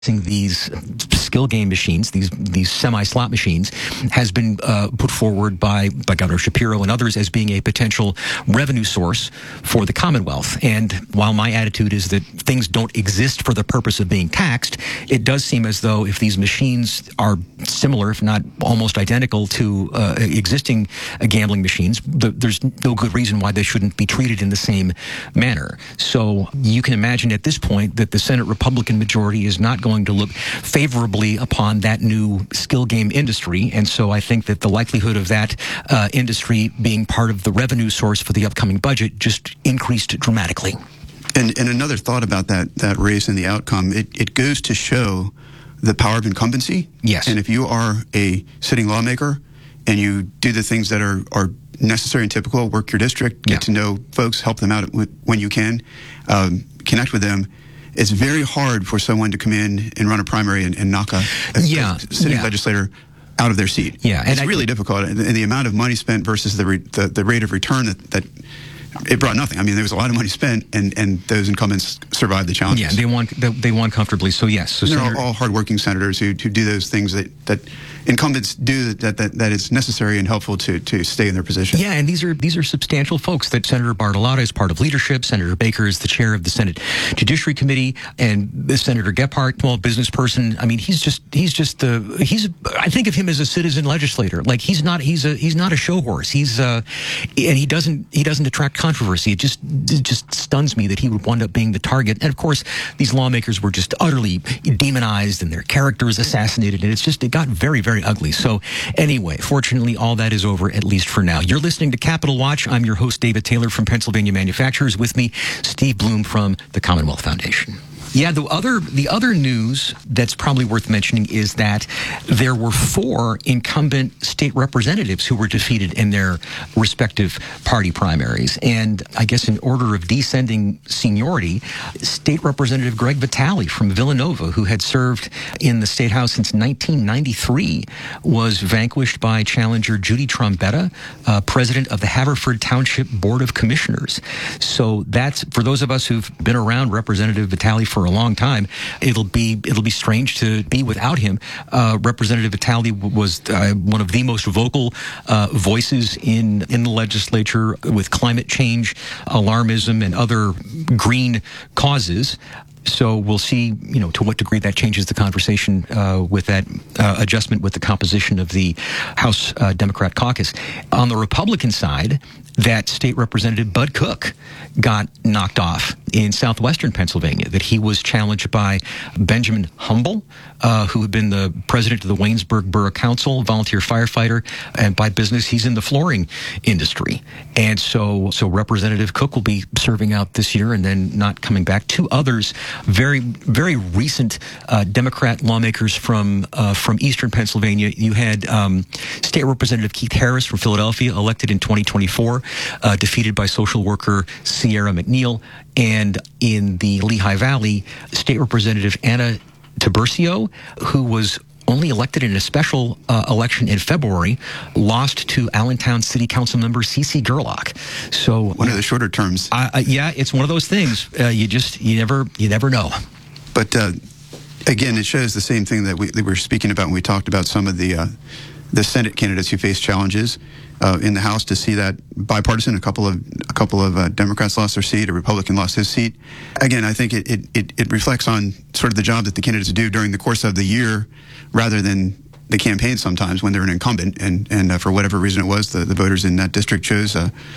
these skill game machines, these semi-slot machines, has been put forward by Governor Shapiro and others as being a potential revenue source for the Commonwealth. And while my attitude is that things don't exist for the purpose of being taxed, it does seem as though if these machines are similar, if not almost identical to existing gambling machines, there's no good reason why they shouldn't be treated in the same manner. So you can imagine at this point that the Senate Republican majority is not going to look favorably upon that new skill game industry. And so I think that the likelihood of that industry being part of the revenue source for the upcoming budget just increased dramatically. And another thought about that race and the outcome, it goes to show the power of incumbency. Yes. And if you are a sitting lawmaker and you do the things that are necessary and typical, work your district, get to know folks, help them out when you can, connect with them, it's very hard for someone to come in and run a primary and knock a sitting legislator out of their seat. Yeah, it's really difficult. And the amount of money spent versus the rate of return that it brought nothing. I mean, there was a lot of money spent, and those incumbents survived the challenges. Yeah, they won comfortably. So yes, so they're all hardworking senators who do those things that incumbents do that is necessary and helpful to stay in their position. Yeah, and these are substantial folks that Senator Bartolotta is part of leadership. Senator Baker is the chair of the Senate Judiciary Committee, and Senator Gephardt, small business person. I mean, he's I think of him as a citizen legislator. Like he's not a show horse. And he doesn't attract controversy. It just stuns me that he would wind up being the target. And of course, these lawmakers were just utterly demonized and their characters assassinated. And it got very, very ugly. So anyway, fortunately, all that is over, at least for now. You're listening to Capitol Watch. I'm your host, David Taylor from Pennsylvania Manufacturers. With me, Steve Bloom from the Commonwealth Foundation. Yeah, the other news that's probably worth mentioning is that there were 4 incumbent state representatives who were defeated in their respective party primaries. And I guess in order of descending seniority, State Representative Greg Vitale from Villanova, who had served in the State House since 1993, was vanquished by challenger Judy Trombetta, president of the Haverford Township Board of Commissioners. So that's, for those of us who've been around Representative Vitale for a long time, it'll be strange to be without him. Representative Vitale was one of the most vocal voices in the legislature with climate change, alarmism, and other green causes. So we'll see, to what degree that changes the conversation with that adjustment with the composition of the House Democrat caucus. On the Republican side, that state representative Bud Cook got knocked off in southwestern Pennsylvania, that he was challenged by Benjamin Humble, who had been the president of the Waynesburg Borough Council, volunteer firefighter, and by business, he's in the flooring industry. And so Representative Cook will be serving out this year and then not coming back. 2 others, very, very recent Democrat lawmakers from eastern Pennsylvania. You had State Representative Keith Harris from Philadelphia, elected in 2024, defeated by social worker Sierra McNeil. And in the Lehigh Valley, State Representative Anna Tiburcio, who was only elected in a special election in February, lost to Allentown City Council member C.C. Gerlach. So one of the shorter terms. Yeah, it's one of those things. You never know. But again, it shows the same thing that we were speaking about when we talked about some of the Senate candidates who face challenges in the House. To see that bipartisan, a couple of Democrats lost their seat, a Republican lost his seat. Again, I think it reflects on sort of the job that the candidates do during the course of the year, rather than the campaign sometimes when they're an incumbent, and for whatever reason it was, the voters in that district chose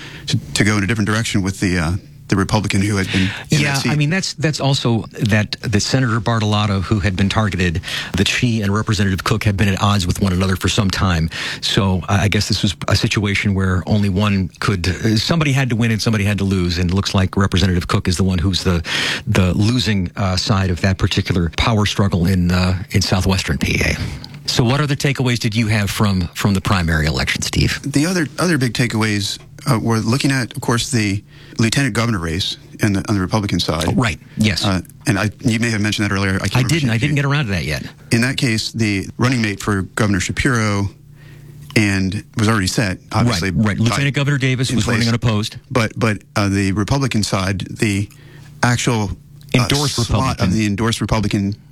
to go in a different direction with the Republican who had been in that seat. I mean, that's also that Senator Bartolotta, who had been targeted, that she and Representative Cook had been at odds with one another for some time. So I guess this was a situation where only somebody had to win and somebody had to lose, and it looks like Representative Cook is the one who's the losing side of that particular power struggle in southwestern PA. So what other takeaways did you have from the primary election, Steve? The other big takeaways were looking at, of course, the lieutenant governor race on the Republican side. Oh, right. Yes. And you may have mentioned that earlier. I didn't get around to that yet. In that case, the running mate for Governor Shapiro was already set, obviously. Right. Lieutenant Governor Davis was running unopposed. But the Republican side, the actual endorsed slot of the endorsed Republican